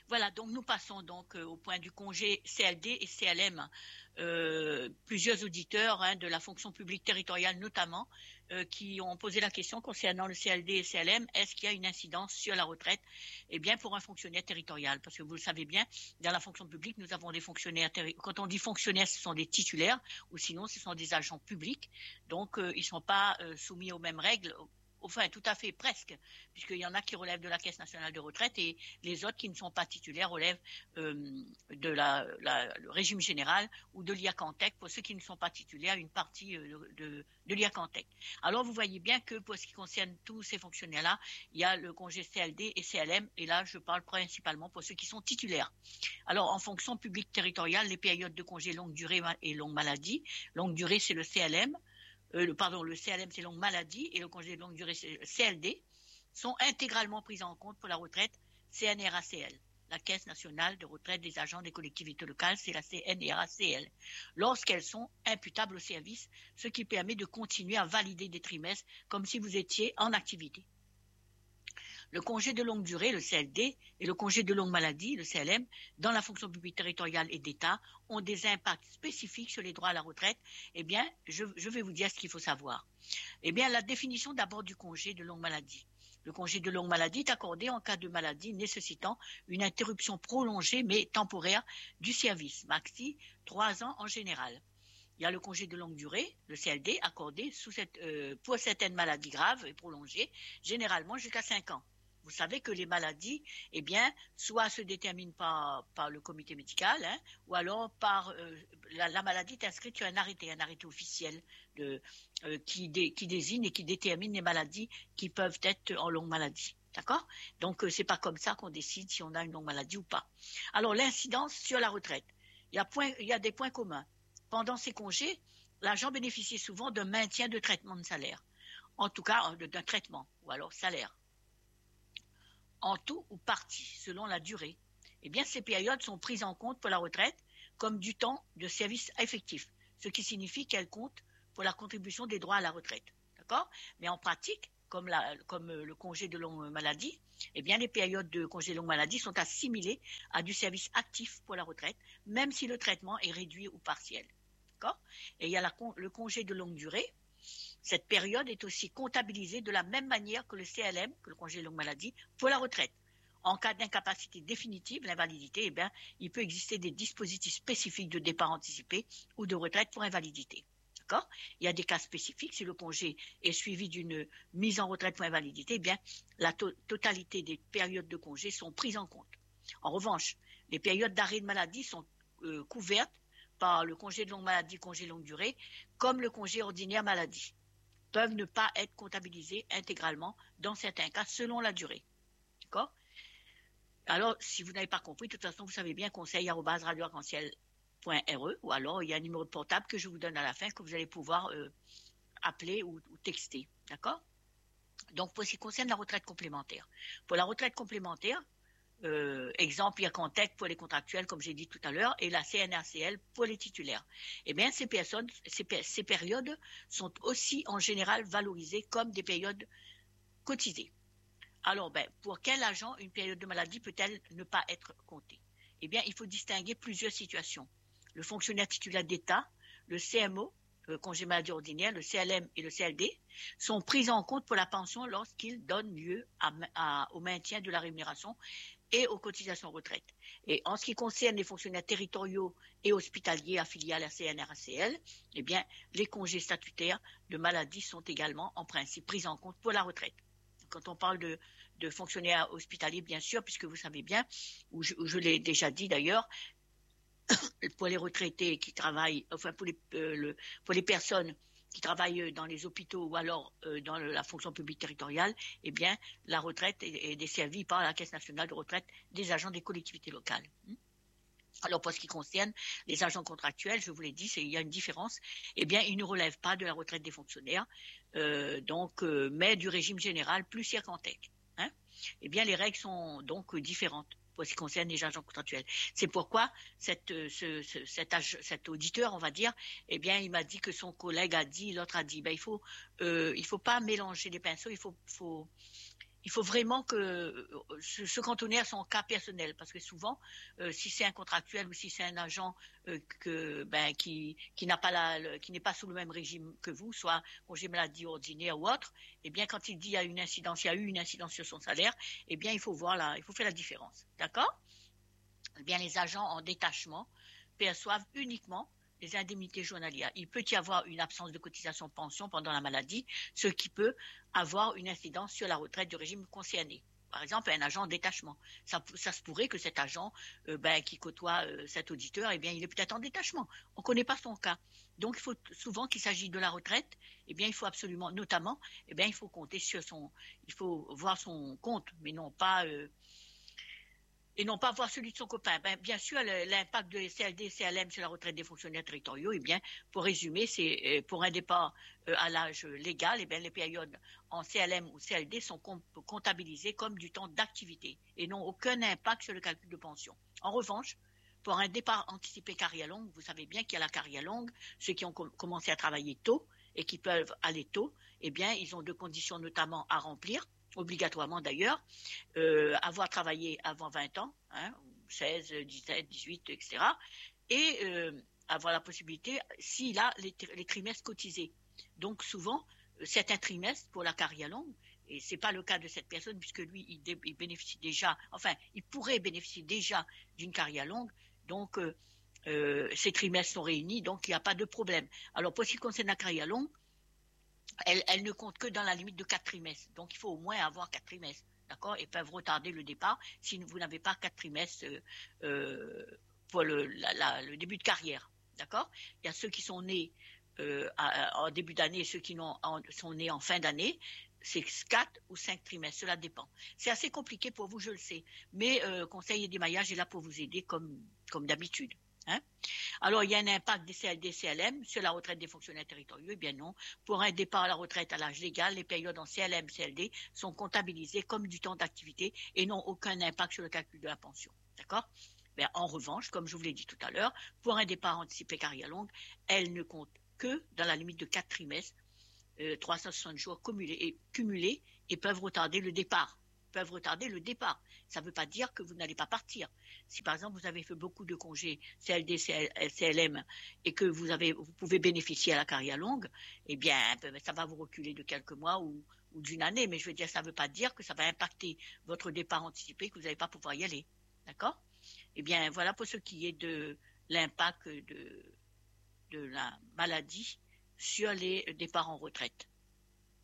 Voilà, donc nous passons donc au point du congé CLD et CLM. Plusieurs auditeurs de la fonction publique territoriale notamment qui ont posé la question concernant le CLD et CLM, est-ce qu'il y a une incidence sur la retraite? Eh bien, pour un fonctionnaire territorial, parce que vous le savez bien, dans la fonction publique, nous avons des fonctionnaires, quand on dit fonctionnaires, ce sont des titulaires, ou sinon ce sont des agents publics, donc ils ne sont pas soumis aux mêmes règles. Enfin, tout à fait, presque, puisqu'il y en a qui relèvent de la Caisse nationale de retraite et les autres qui ne sont pas titulaires relèvent de le régime général ou de l'IACANTEC pour ceux qui ne sont pas titulaires, une partie de l'IACANTEC. Alors, vous voyez bien que pour ce qui concerne tous ces fonctionnaires-là, il y a le congé CLD et CLM, et là, je parle principalement pour ceux qui sont titulaires. Alors, en fonction publique territoriale, les périodes de congé longue durée et longue maladie, longue durée, c'est le CLM, le CLM, c'est longue maladie, et le congé de longue durée, c'est le CLD, sont intégralement prises en compte pour la retraite CNRACL. La Caisse nationale de retraite des agents des collectivités locales, c'est la CNRACL, lorsqu'elles sont imputables au service, ce qui permet de continuer à valider des trimestres comme si vous étiez en activité. Le congé de longue durée, le CLD, et le congé de longue maladie, le CLM, dans la fonction publique territoriale et d'État, ont des impacts spécifiques sur les droits à la retraite. Eh bien, je vais vous dire ce qu'il faut savoir. Eh bien, la définition d'abord du congé de longue maladie. Le congé de longue maladie est accordé en cas de maladie nécessitant une interruption prolongée mais temporaire du service, maxi 3 ans en général. Il y a le congé de longue durée, le CLD, accordé pour certaines maladies graves et prolongées, généralement jusqu'à 5 ans. Vous savez que les maladies, eh bien, soit se déterminent par le comité médical, ou alors par la maladie est inscrite sur un arrêté officiel qui désigne et qui détermine les maladies qui peuvent être en longue maladie. D'accord? Donc, c'est pas comme ça qu'on décide si on a une longue maladie ou pas. Alors, l'incidence sur la retraite. Il y a des points communs. Pendant ces congés, l'agent bénéficiait souvent d'un maintien de traitement de salaire. En tout cas, d'un traitement, ou alors salaire. En tout ou partie, selon la durée. Eh bien, ces périodes sont prises en compte pour la retraite comme du temps de service effectif, ce qui signifie qu'elles comptent pour la contribution des droits à la retraite. D'accord? Mais en pratique, comme le congé de longue maladie, eh bien, les périodes de congé de longue maladie sont assimilées à du service actif pour la retraite, même si le traitement est réduit ou partiel. D'accord? Et il y a le congé de longue durée. Cette période est aussi comptabilisée de la même manière que le CLM, que le congé de longue maladie, pour la retraite. En cas d'incapacité définitive, l'invalidité, eh bien, il peut exister des dispositifs spécifiques de départ anticipé ou de retraite pour invalidité. D'accord? Il y a des cas spécifiques. Si le congé est suivi d'une mise en retraite pour invalidité, eh bien, la totalité des périodes de congé sont prises en compte. En revanche, les périodes d'arrêt de maladie sont couvertes par le congé de longue maladie, congé de longue durée, comme le congé ordinaire maladie, peuvent ne pas être comptabilisés intégralement dans certains cas selon la durée. D'accord? Alors, si vous n'avez pas compris, de toute façon, vous savez bien, conseil@radioarc-en-ciel.re, ou alors il y a un numéro de portable que je vous donne à la fin que vous allez pouvoir appeler ou texter. D'accord? Donc, pour ce qui concerne la retraite complémentaire. Pour la retraite complémentaire, exemple, IACANTEC pour les contractuels, comme j'ai dit tout à l'heure, et la CNRACL pour les titulaires. Eh bien, ces périodes sont aussi en général valorisées comme des périodes cotisées. Alors, pour quel agent une période de maladie peut-elle ne pas être comptée? Eh bien, il faut distinguer plusieurs situations. Le fonctionnaire titulaire d'État, le CMO, le congé maladie ordinaire, le CLM et le CLD, sont pris en compte pour la pension lorsqu'ils donnent lieu au maintien de la rémunération et aux cotisations retraite. Et en ce qui concerne les fonctionnaires territoriaux et hospitaliers affiliés à la CNRACL, eh bien, les congés statutaires de maladie sont également en principe pris en compte pour la retraite. Quand on parle de fonctionnaires hospitaliers, bien sûr, puisque vous savez bien, ou je l'ai déjà dit d'ailleurs, pour les retraités qui travaillent, enfin pour les personnes qui travaillent dans les hôpitaux ou alors dans la fonction publique territoriale, eh bien, la retraite est desservie par la Caisse nationale de retraite des agents des collectivités locales. Alors, pour ce qui concerne les agents contractuels, je vous l'ai dit, il y a une différence. Eh bien, ils ne relèvent pas de la retraite des fonctionnaires, mais du régime général plus IACANTEC. Eh bien, les règles sont donc différentes pour ce qui concerne les agents contractuels. C'est pourquoi cet auditeur, on va dire, eh bien, il m'a dit que son collègue a dit, l'autre a dit. Il faut pas mélanger les pinceaux. il faut vraiment se cantonner à son cas personnel, parce que souvent, si c'est un contractuel ou si c'est un agent qui n'est pas sous le même régime que vous, soit congé maladie ordinaire ou autre, eh bien, quand il dit il y a eu une incidence sur son salaire, eh bien, il faut faire la différence. D'accord? Eh bien, les agents en détachement perçoivent uniquement les indemnités journalières. Il peut y avoir une absence de cotisation pension pendant la maladie, ce qui peut avoir une incidence sur la retraite du régime concerné. Par exemple, un agent en détachement. Ça se pourrait que cet agent qui côtoie cet auditeur, eh bien, il est peut-être en détachement. On ne connaît pas son cas. Donc, il faut souvent qu'il s'agit de la retraite, eh bien, il faut absolument, notamment, eh bien, il faut compter il faut voir son compte, mais non pas et non pas voir celui de son copain. Bien sûr, l'impact de CLD et CLM sur la retraite des fonctionnaires territoriaux, eh bien, pour résumer, c'est pour un départ à l'âge légal, eh bien, les périodes en CLM ou CLD sont comptabilisées comme du temps d'activité et n'ont aucun impact sur le calcul de pension. En revanche, pour un départ anticipé carrière longue, vous savez bien qu'il y a la carrière longue, ceux qui ont commencé à travailler tôt et qui peuvent aller tôt, eh bien, ils ont deux conditions notamment à remplir, obligatoirement d'ailleurs, avoir travaillé avant 20 ans, 16, 17, 18, etc. Et avoir la possibilité, s'il a les trimestres cotisés. Donc souvent, certains trimestres pour la carrière longue, et ce n'est pas le cas de cette personne, puisque lui, il bénéficie déjà, enfin, il pourrait bénéficier déjà d'une carrière longue, donc ces trimestres sont réunis, donc il n'y a pas de problème. Alors pour ce qui concerne la carrière longue, elle ne compte que dans la limite de 4 trimestres. Donc, il faut au moins avoir 4 trimestres. D'accord? Et peuvent retarder le départ si vous n'avez pas 4 trimestres pour le début de carrière. D'accord? Il y a ceux qui sont nés en début d'année et ceux qui sont nés en fin d'année. C'est 4 ou 5 trimestres, cela dépend. C'est assez compliqué pour vous, je le sais. Mais Conseil et d'émaillage est là pour vous aider comme d'habitude. Hein? Alors, il y a un impact des CLD, CLM sur la retraite des fonctionnaires territoriaux. Eh bien non. Pour un départ à la retraite à l'âge légal, les périodes en CLM, CLD sont comptabilisées comme du temps d'activité et n'ont aucun impact sur le calcul de la pension. D'accord? Mais en revanche, comme je vous l'ai dit tout à l'heure, pour un départ anticipé carrière longue, elles ne comptent que dans la limite de 4 trimestres, 360 jours cumulés et peuvent retarder le départ. Ça ne veut pas dire que vous n'allez pas partir. Si par exemple vous avez fait beaucoup de congés CLD, CLM et que vous pouvez bénéficier à la carrière longue, eh bien ça va vous reculer de quelques mois ou d'une année. Mais je veux dire, ça ne veut pas dire que ça va impacter votre départ anticipé, que vous n'allez pas pouvoir y aller. D'accord? Eh bien voilà pour ce qui est de l'impact de la maladie sur les départs en retraite.